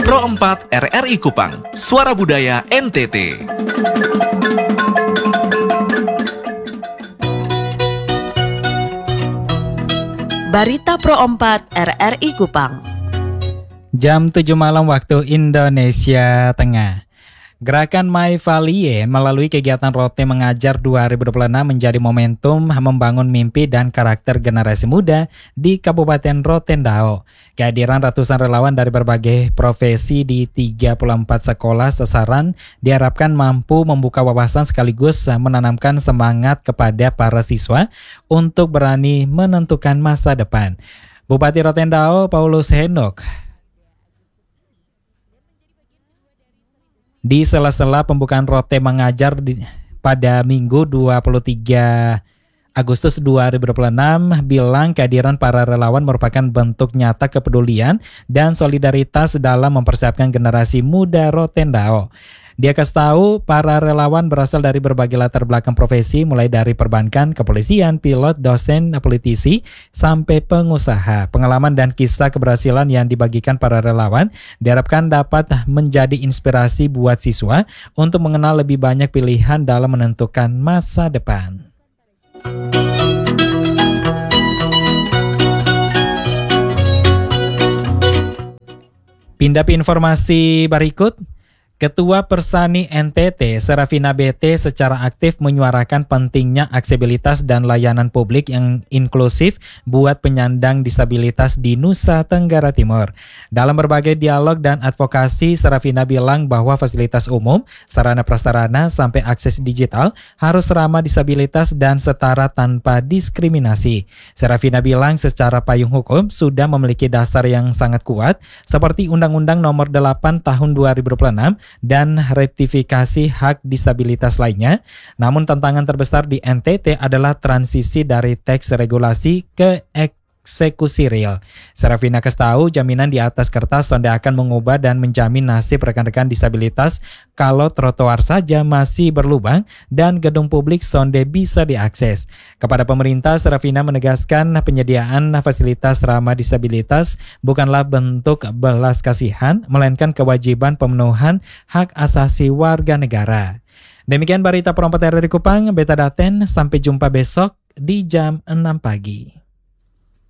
Pro 4 RRI Kupang, Suara Budaya NTT. Barita Pro 4 RRI Kupang. Jam 7 malam waktu Indonesia Tengah. Gerakan My Valie melalui kegiatan Rote Mengajar 2026 menjadi momentum membangun mimpi dan karakter generasi muda di Kabupaten Rotendao. Kehadiran ratusan relawan dari berbagai profesi di 34 sekolah sasaran diharapkan mampu membuka wawasan sekaligus menanamkan semangat kepada para siswa untuk berani menentukan masa depan. Bupati Rotendao Paulus Henok di sela-sela pembukaan Rote Mengajar pada Minggu 23 Agustus 2026 bilang kehadiran para relawan merupakan bentuk nyata kepedulian dan solidaritas dalam mempersiapkan generasi muda Rotendao. Dia kasih tahu para relawan berasal dari berbagai latar belakang profesi mulai dari perbankan, kepolisian, pilot, dosen, politisi, sampai pengusaha. Pengalaman dan kisah keberhasilan yang dibagikan para relawan diharapkan dapat menjadi inspirasi buat siswa untuk mengenal lebih banyak pilihan dalam menentukan masa depan. Pindah ke informasi berikut. Ketua Persani NTT, Serafina BT, secara aktif menyuarakan pentingnya aksesibilitas dan layanan publik yang inklusif buat penyandang disabilitas di Nusa Tenggara Timur. Dalam berbagai dialog dan advokasi, Serafina bilang bahwa fasilitas umum, sarana prasarana, sampai akses digital harus ramah disabilitas dan setara tanpa diskriminasi. Serafina bilang secara payung hukum sudah memiliki dasar yang sangat kuat, seperti Undang-Undang Nomor 8 Tahun 2026, dan rektifikasi hak disabilitas lainnya. Namun tantangan terbesar di NTT adalah transisi dari teks regulasi ke eksekusi real. Serafina kasih tahu jaminan di atas kertas sonde akan mengubah dan menjamin nasib rekan-rekan disabilitas kalau trotoar saja masih berlubang dan gedung publik sonde bisa diakses. Kepada pemerintah, Serafina menegaskan penyediaan fasilitas ramah disabilitas bukanlah bentuk belas kasihan, melainkan kewajiban pemenuhan hak asasi warga negara. Demikian Barita Pro 4 RRI Kupang, Beta Daten, sampai jumpa besok di jam 6 pagi.